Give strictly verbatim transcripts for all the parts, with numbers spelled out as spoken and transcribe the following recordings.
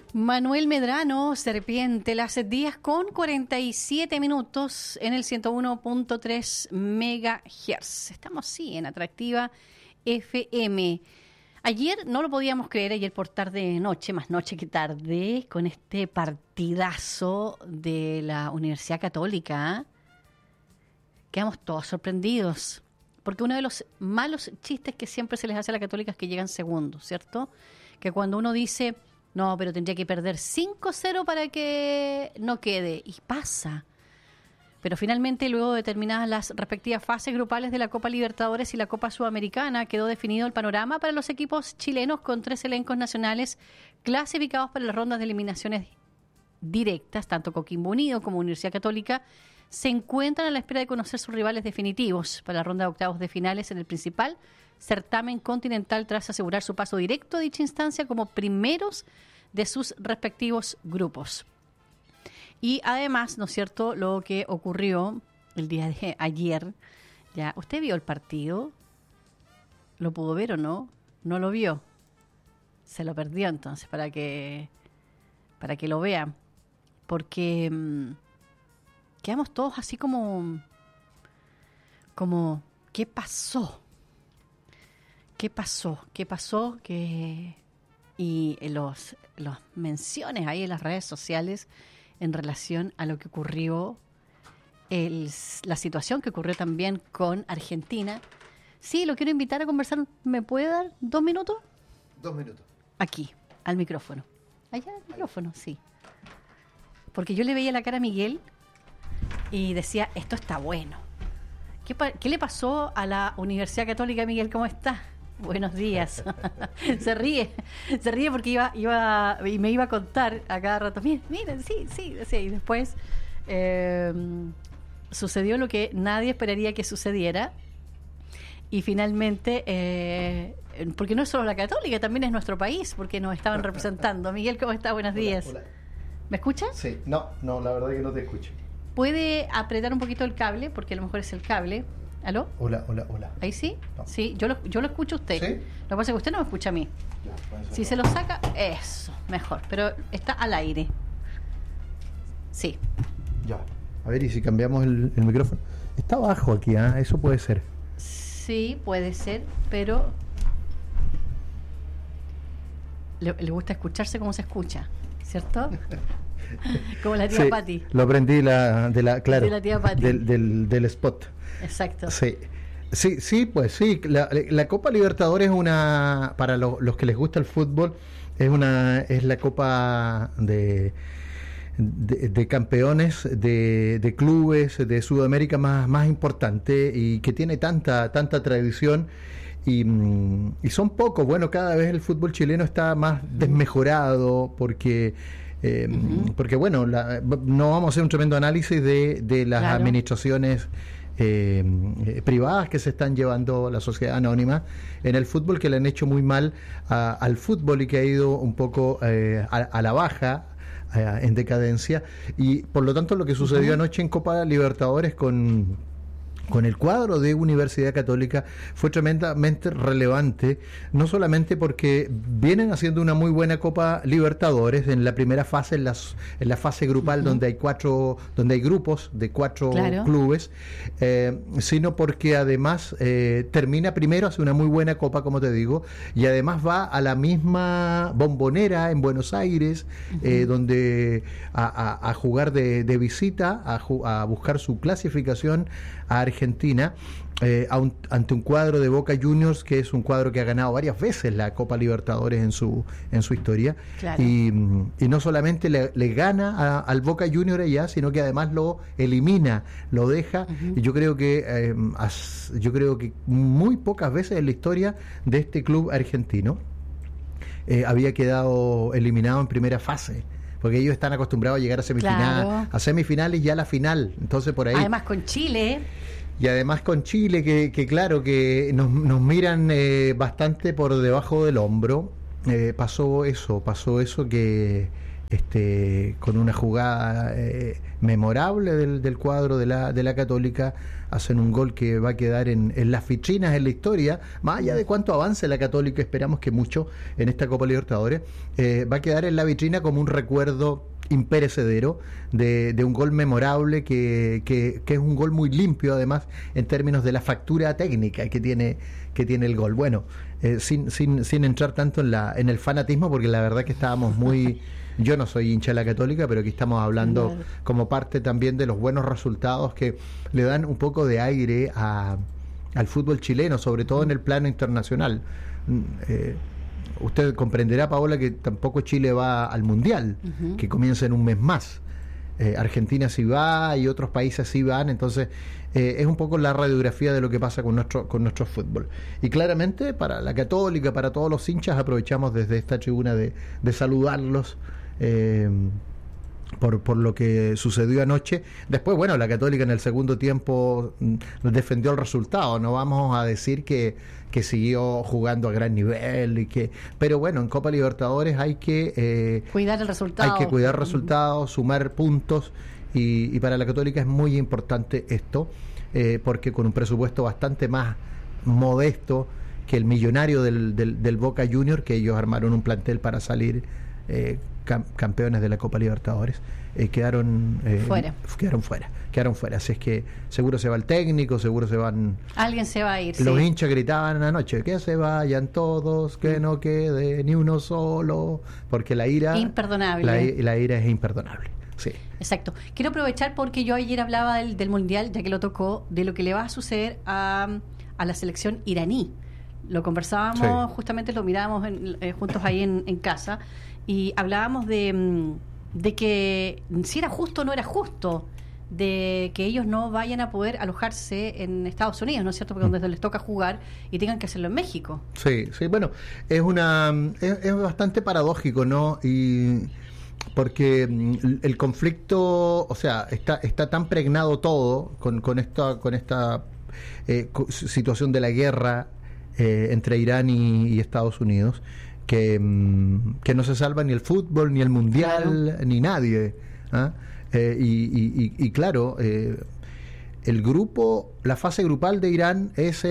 Manuel Medrano, Serpiente, las diez con cuarenta y siete minutos en el ciento uno punto tres megahertz. Estamos, sí, en Atractiva F M. Ayer no lo podíamos creer, ayer por tarde noche, más noche que tarde, con este partidazo de la Universidad Católica. Quedamos todos sorprendidos, porque uno de los malos chistes que siempre se les hace a la Católica es que llegan segundos, ¿cierto? Que cuando uno dice, no, pero tendría que perder cinco cero para que no quede, y pasa. Pero finalmente, luego de terminadas las respectivas fases grupales de la Copa Libertadores y la Copa Sudamericana, quedó definido el panorama para los equipos chilenos con tres elencos nacionales clasificados para las rondas de eliminaciones directas. Tanto Coquimbo Unido como Universidad Católica se encuentran a la espera de conocer sus rivales definitivos para la ronda de octavos de finales en el principal certamen continental, tras asegurar su paso directo a dicha instancia como primeros de sus respectivos grupos. Y además, ¿no es cierto?, lo que ocurrió el día de ayer. Ya, ¿usted vio el partido? ¿Lo pudo ver o no? ¿No lo vio? Se lo perdió entonces, para que para que lo vean. Porque mmm, quedamos todos así como como ¿qué pasó? ¿Qué pasó? ¿Qué pasó? Que y los los menciones ahí en las redes sociales en relación a lo que ocurrió, el, la situación que ocurrió también con Argentina. Sí, lo quiero invitar a conversar. ¿Me puede dar dos minutos? Dos minutos. Aquí, al micrófono. Allá al micrófono, sí. Porque yo le veía la cara a Miguel y decía, esto está bueno. ¿Qué, pa- qué le pasó a la Universidad Católica, Miguel? ¿Cómo está? Buenos días. Se ríe, se ríe porque iba, iba y me iba a contar a cada rato. Miren, miren, sí, sí, sí. Y después eh, sucedió lo que nadie esperaría que sucediera. Y finalmente, eh, porque no es solo la Católica, también es nuestro país, porque nos estaban representando. Miguel, ¿cómo está? Buenos días. Hola, hola. ¿Me escucha? Sí, no, no, la verdad que no te escucho. ¿Puede apretar un poquito el cable? Porque a lo mejor es el cable. ¿Aló? Hola, hola, hola. ¿Ahí sí? No. Sí, yo lo, yo lo escucho a usted. ¿Sí? Lo que pasa es que usted no me escucha a mí. Ya, puede ser. Si se lo saca, eso, mejor. Pero está al aire. Sí. Ya. A ver, ¿y si cambiamos el, el micrófono? Está abajo aquí, ¿ah? ¿eh? Eso puede ser. Sí, puede ser, pero le, le gusta escucharse como se escucha, ¿cierto? Como la tía Sí, Pati. lo aprendí la, de la, claro, De la tía Pati. Del, del, del spot. Exacto. Sí. Sí, sí, pues sí. La, la Copa Libertadores es una, para lo, los que les gusta el fútbol, es una, es la Copa de, de, de campeones, de, de clubes de Sudamérica más, más importante y que tiene tanta, tanta tradición. Y, y son pocos. Bueno, cada vez el fútbol chileno está más desmejorado porque eh, uh-huh. porque bueno, la, no vamos a hacer un tremendo análisis de, de las claro. administraciones eh, eh, privadas que se están llevando la sociedad anónima en el fútbol, que le han hecho muy mal a, al fútbol y que ha ido un poco eh, a, a la baja, a, en decadencia. Y por lo tanto lo que sucedió uh-huh. anoche en Copa Libertadores con con el cuadro de Universidad Católica fue tremendamente relevante, no solamente porque vienen haciendo una muy buena Copa Libertadores en la primera fase, en, las, en la fase grupal uh-huh. donde hay cuatro, donde hay grupos de cuatro claro. clubes, eh, sino porque además eh, termina primero, hace una muy buena Copa, como te digo, y además va a la misma Bombonera en Buenos Aires, uh-huh. eh, donde a, a, a jugar de, de visita, a, a buscar su clasificación a Argentina, eh, a un, ante un cuadro de Boca Juniors, que es un cuadro que ha ganado varias veces la Copa Libertadores en su en su historia, claro. y, y no solamente le, le gana a, al Boca Juniors allá, sino que además lo elimina, lo deja, uh-huh. y yo creo que eh, as, yo creo que muy pocas veces en la historia de este club argentino eh, había quedado eliminado en primera fase, porque ellos están acostumbrados a llegar a semifinal, claro. a semifinales y ya a la final. Entonces por ahí. Además con Chile. Y además con Chile, que, que claro, que nos, nos miran eh, bastante por debajo del hombro. Eh, pasó eso, pasó eso que, este, con una jugada eh, memorable del, del cuadro de la, de la Católica, hacen un gol que va a quedar en, en las vitrinas, en la historia, más allá de cuánto avance la Católica, esperamos que mucho en esta Copa Libertadores, eh, va a quedar en la vitrina como un recuerdo imperecedero de, de un gol memorable que, que, que es un gol muy limpio, además, en términos de la factura técnica que tiene, que tiene el gol. Bueno, eh, sin, sin, sin entrar tanto en, la, en el fanatismo, porque la verdad que estábamos muy... Yo no soy hincha de la Católica, pero aquí estamos hablando como parte también de los buenos resultados que le dan un poco de aire a, al fútbol chileno, sobre todo en el plano internacional. Eh, usted comprenderá, Paola, que tampoco Chile va al Mundial, uh-huh. que comienza en un mes más. Eh, Argentina sí va y otros países sí van, entonces eh, es un poco la radiografía de lo que pasa con nuestro con nuestro fútbol. Y claramente para la Católica, para todos los hinchas, aprovechamos desde esta tribuna de, de saludarlos eh, por, por lo que sucedió anoche. Después, bueno, la Católica en el segundo tiempo defendió el resultado, no vamos a decir que, que siguió jugando a gran nivel, y que pero bueno, en Copa Libertadores hay que eh, cuidar el resultado, hay que cuidar resultados, sumar puntos, y, y para la Católica es muy importante esto, eh, porque con un presupuesto bastante más modesto que el millonario del, del, del Boca Junior, que ellos armaron un plantel para salir eh, cam, campeones de la Copa Libertadores, eh, quedaron eh, fuera. quedaron fuera quedaron fuera así es que seguro se va el técnico, seguro se van, alguien se va a ir. Los sí. hinchas gritaban anoche que se vayan todos, que mm. no quede ni uno solo, porque la ira imperdonable, la, la ira es imperdonable. Sí. Exacto. Quiero aprovechar porque yo ayer hablaba del, del Mundial, ya que lo tocó, de lo que le va a suceder a, a la selección iraní. Lo conversábamos, sí. justamente lo mirábamos en, eh, juntos ahí en, en casa, y hablábamos de, de que si era justo o no era justo de que ellos no vayan a poder alojarse en Estados Unidos, ¿no es cierto? Porque mm. donde les toca jugar y tengan que hacerlo en México. Sí, sí, bueno, es una es, es bastante paradójico, ¿no? Y porque el conflicto, o sea, está está tan pregnado todo con, con esta con esta eh, situación de la guerra eh, entre Irán y, y Estados Unidos, que, que no se salva ni el fútbol, ni el mundial, claro. ni nadie. ¿Ah? Eh, y, y, y claro, eh, el grupo, la fase grupal de Irán es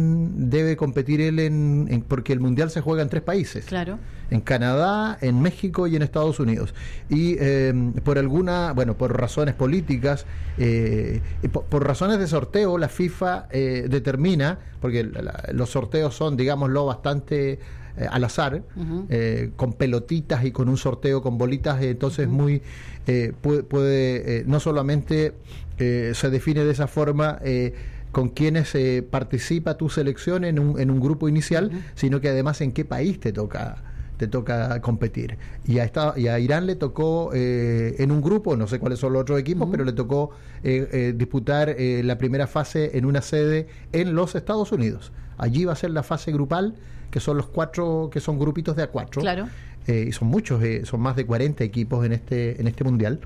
en debe competir él en, en porque el mundial se juega en tres países, claro, en Canadá, en México y en Estados Unidos, y eh, por alguna, bueno, por razones políticas, eh, por, por razones de sorteo, la FIFA eh, determina, porque la, la, los sorteos son, digámoslo, bastante Eh, al azar, uh-huh. eh, con pelotitas y con un sorteo con bolitas, eh, entonces uh-huh. muy eh, puede, puede eh, no solamente eh, se define de esa forma eh, con quienes eh, participa tu selección en un, en un grupo inicial, uh-huh. sino que además en qué país te toca te toca competir. Y a, esta, y a Irán le tocó eh, en un grupo, no sé cuáles son los otros equipos, uh-huh. pero le tocó eh, eh, disputar eh, la primera fase en una sede en los Estados Unidos. Allí va a ser la fase grupal, que son los cuatro, que son grupitos de a cuatro. Claro. Eh, y son muchos, eh, son más de cuarenta equipos en este en este mundial.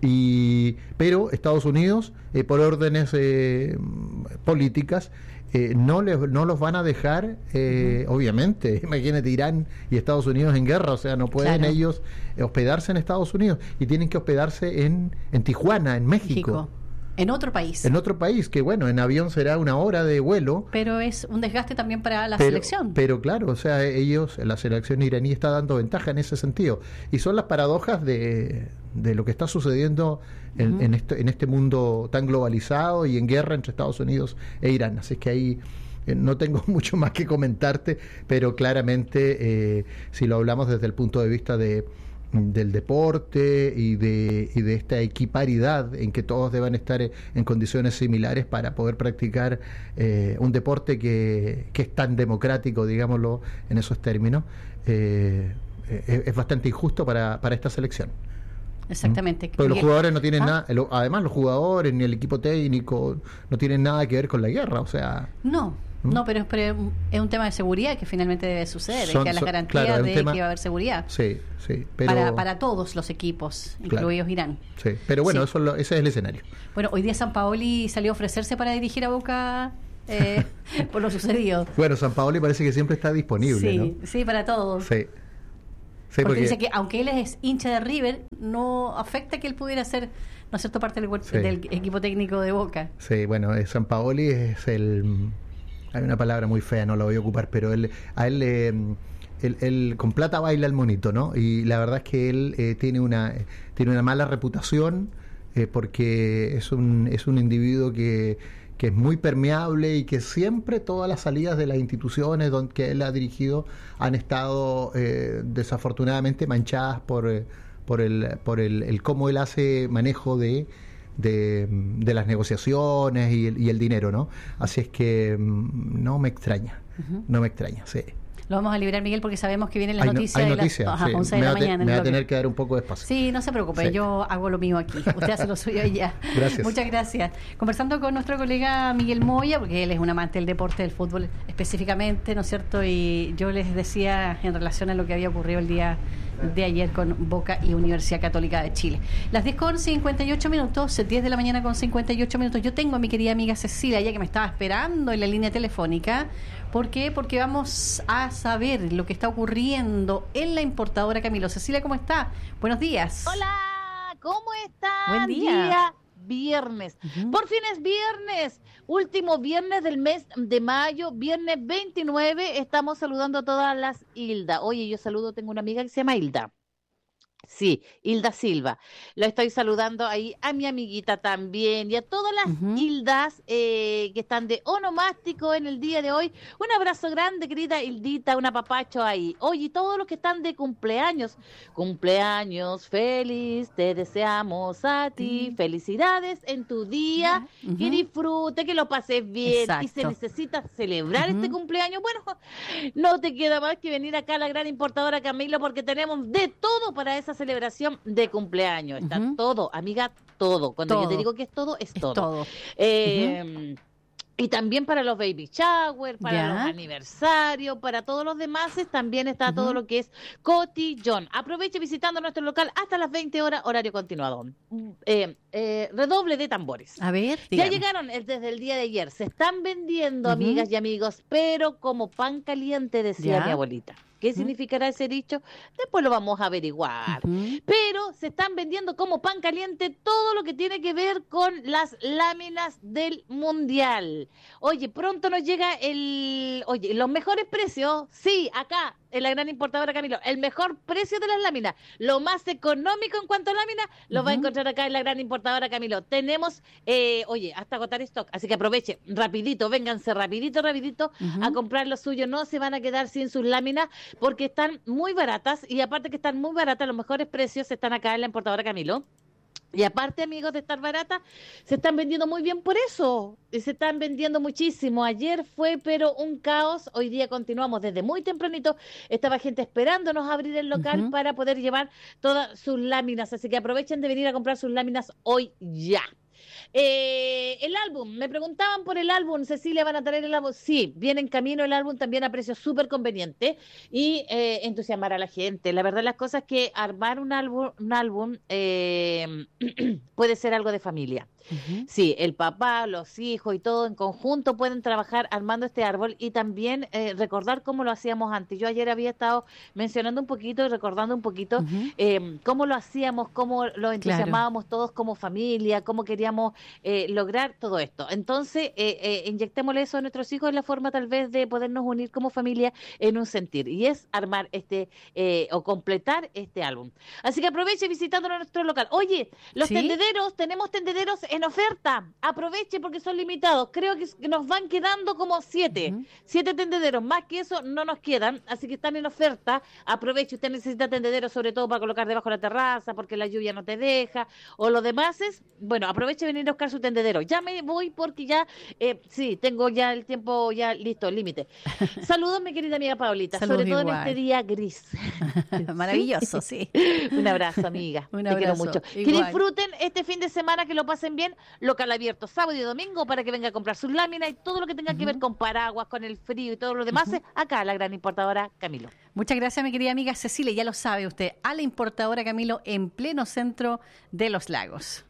Y pero Estados Unidos, eh, por órdenes eh, políticas, eh, no les, no los van a dejar, eh, uh-huh. obviamente. Imagínate, Irán y Estados Unidos en guerra, o sea, no pueden claro. ellos hospedarse en Estados Unidos y tienen que hospedarse en, en Tijuana, en México. México. En otro país. En otro país, que bueno, en avión será una hora de vuelo. Pero es un desgaste también para la pero, selección. Pero claro, o sea, ellos, la selección iraní está dando ventaja en ese sentido. Y son las paradojas de, de lo que está sucediendo en, uh-huh. en, este, en este mundo tan globalizado y en guerra entre Estados Unidos e Irán. Así que ahí eh, no tengo mucho más que comentarte, pero claramente, eh, si lo hablamos desde el punto de vista de del deporte y de, y de esta equiparidad en que todos deban estar en condiciones similares para poder practicar eh, un deporte que, que es tan democrático, digámoslo en esos términos, eh, es, es bastante injusto para, para esta selección. Exactamente. ¿Mm? Pero los jugadores no tienen ¿Ah? nada, además los jugadores ni el equipo técnico no tienen nada que ver con la guerra, o sea... No. No, pero es, pero es un tema de seguridad que finalmente debe suceder, son, que hay las son, garantías claro, de tema, que va a haber seguridad. Sí, sí. Pero, para, para todos los equipos, claro, incluidos Irán. Sí, pero bueno, sí. eso lo, ese es el escenario. Bueno, hoy día Sampaoli salió a ofrecerse para dirigir a Boca eh, por lo sucedido. Bueno, Sampaoli parece que siempre está disponible, sí, ¿no? Sí, para todos. Sí. porque, porque dice que aunque él es hincha de River, no afecta que él pudiera ser, ¿no es cierto?, parte del, sí. del equipo técnico de Boca. Sí, bueno, Sampaoli es el... Hay una palabra muy fea, no la voy a ocupar, pero él, a él le... Eh, Él, él con plata baila el monito, ¿no? Y la verdad es que él eh, tiene una tiene una mala reputación eh, porque es un es un individuo que, que es muy permeable y que siempre todas las salidas de las instituciones donde que él ha dirigido han estado eh, desafortunadamente manchadas por eh, por el por el, el cómo él hace manejo de de, de las negociaciones y el, y el dinero, ¿no? Así es que no me extraña, uh-huh. no me extraña, sí. Lo vamos a liberar, Miguel, porque sabemos que vienen las hay noticias no, hay de noticias, las sí. once de la mañana. Me va a tener que dar un poco de espacio. Sí, no se preocupe, sí. Yo hago lo mío aquí. Usted hace lo suyo allá. Gracias. Muchas gracias. Conversando con nuestro colega Miguel Moya, porque él es un amante del deporte, del fútbol específicamente, ¿no es cierto? Y yo les decía en relación a lo que había ocurrido el día de ayer con Boca y Universidad Católica de Chile. Las diez con cincuenta y ocho minutos, diez de la mañana con cincuenta y ocho minutos. Yo tengo a mi querida amiga Cecilia, ya que me estaba esperando en la línea telefónica. ¿Por qué? Porque vamos a saber lo que está ocurriendo en la importadora Camilo. Cecilia, ¿cómo está? Buenos días. Hola, ¿cómo están? Buen día. día viernes. Uh-huh. Por fin es viernes, último viernes del mes de mayo, viernes veintinueve. Estamos saludando a todas las Hilda. Oye, yo saludo, tengo una amiga que se llama Hilda. Sí, Hilda Silva. Lo estoy saludando ahí a mi amiguita también y a todas las uh-huh. Hildas eh, que están de onomástico en el día de hoy. Un abrazo grande, querida Hildita, un apapacho ahí. Oye, y todos los que están de cumpleaños, cumpleaños feliz, te deseamos a ti. Sí. Felicidades en tu día, uh-huh. que disfrute, que lo pases bien. Exacto. Y se necesita celebrar uh-huh. este cumpleaños. Bueno, no te queda más que venir acá a la gran importadora Camilo, porque tenemos de todo para esa celebración de cumpleaños. Está uh-huh. todo, amiga, todo. Cuando todo. yo te digo que es todo, es, es todo. todo. Eh, uh-huh. Y también para los baby shower, para ¿Ya? los aniversarios, para todos los demás, también está uh-huh. todo lo que es cotillón. Aproveche visitando nuestro local hasta las veinte horas, horario continuado. Eh, eh, redoble de tambores. A ver, dígame. Ya llegaron desde el día de ayer. Se están vendiendo, uh-huh. amigas y amigos, pero como pan caliente, decía ¿Ya? mi abuelita. ¿Qué uh-huh. significará ese dicho? Después lo vamos a averiguar. Uh-huh. Pero se están vendiendo como pan caliente todo lo que tiene que ver con las láminas del Mundial. Oye, pronto nos llega el... Oye, los mejores precios, sí, acá, en la gran importadora Camilo, el mejor precio de las láminas, lo más económico en cuanto a láminas, lo uh-huh. va a encontrar acá en la gran importadora Camilo. Tenemos, eh, oye, hasta agotar stock, así que aproveche, rapidito, vénganse rapidito, rapidito uh-huh. a comprar lo suyo, no se van a quedar sin sus láminas, porque están muy baratas, y aparte que están muy baratas, los mejores precios están acá en la importadora Camilo. Y aparte, amigos, de estar baratas, se están vendiendo muy bien por eso. Se están vendiendo muchísimo. Ayer fue, pero un caos. Hoy día continuamos desde muy tempranito. Estaba gente esperándonos a abrir el local uh-huh. para poder llevar todas sus láminas. Así que aprovechen de venir a comprar sus láminas hoy ya. Eh, el álbum, me preguntaban por el álbum, Cecilia, ¿van a traer el álbum? Sí, viene en camino el álbum también a precio súper conveniente y eh, entusiasmar a la gente. La verdad las cosas es que armar un álbum, un álbum eh, puede ser algo de familia. Uh-huh. Sí, el papá, los hijos y todo en conjunto pueden trabajar armando este árbol y también eh, recordar cómo lo hacíamos antes. Yo ayer había estado mencionando un poquito y recordando un poquito uh-huh. eh, cómo lo hacíamos, cómo lo entusiasmábamos claro. todos como familia, cómo queríamos eh, lograr todo esto. Entonces, eh, eh, inyectémosle eso a nuestros hijos en la forma tal vez de podernos unir como familia en un sentir. Y es armar este eh, o completar este álbum. Así que aproveche visitando nuestro local. Oye, los ¿Sí? tendederos, tenemos tendederos en oferta. Aproveche porque son limitados. Creo que nos van quedando como siete. Uh-huh. Siete tendederos. Más que eso no nos quedan. Así que están en oferta. Aproveche. Usted necesita tendederos sobre todo para colocar debajo de la terraza porque la lluvia no te deja. O lo demás es, bueno, aproveche venir a buscar su tendedero. Ya me voy porque ya, eh, sí, tengo ya el tiempo ya listo, el límite. Saludos, mi querida amiga Paulita. Saludos sobre todo igual. En este día gris. Maravilloso, sí. sí. Un abrazo, amiga. Un abrazo. Te quiero mucho. Igual. Que disfruten este fin de semana, que lo pasen bien. Local abierto sábado y domingo para que venga a comprar sus láminas y todo lo que tenga uh-huh. que ver con paraguas, con el frío y todo lo demás, uh-huh. acá la gran importadora Camilo. Muchas gracias, mi querida amiga Cecilia. Ya lo sabe usted, a la importadora Camilo en pleno centro de Los Lagos.